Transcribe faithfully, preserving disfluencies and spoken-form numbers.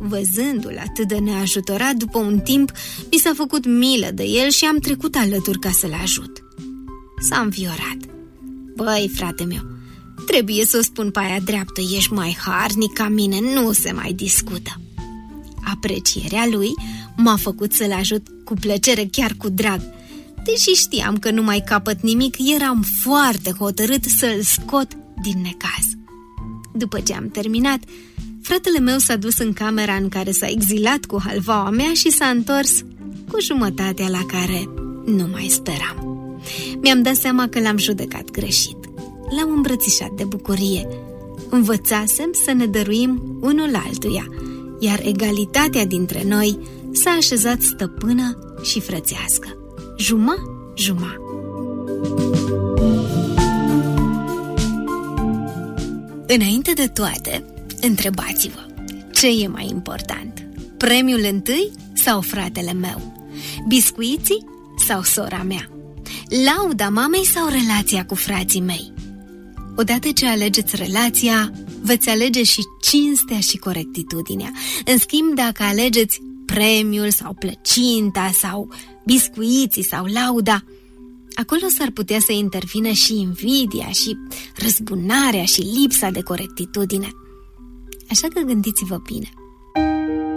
Văzându-l atât de neajutorat, după un timp mi s-a făcut milă de el și am trecut alături ca să-l ajut. S-a înviorat. Băi, frate meu, trebuie să o spun pe aia dreaptă, ești mai harnic ca mine, nu se mai discută. Aprecierea lui m-a făcut să-l ajut cu plăcere, chiar cu drag. Deși știam că nu mai capăt nimic, eram foarte hotărât să-l scot din necaz. După ce am terminat, fratele meu s-a dus în camera în care s-a exilat cu halvaua mea și s-a întors cu jumătatea la care nu mai speram. Mi-am dat seama că l-am judecat greșit. L-am îmbrățișat de bucurie. Învățasem să ne dăruim unul altuia, iar egalitatea dintre noi s-a așezat stăpână și frățească. Juma-juma. Înainte de toate, întrebați-vă, ce e mai important? Premiul întâi sau fratele meu? Biscuiții sau sora mea? Lauda mamei sau relația cu frații mei? Odată ce alegeți relația, veți alege și cinstea și corectitudinea. În schimb, dacă alegeți premiul sau plăcinta sau biscuiții sau lauda, acolo s-ar putea să intervină și invidia și răzbunarea și lipsa de corectitudine. Așa că gândiți-vă bine.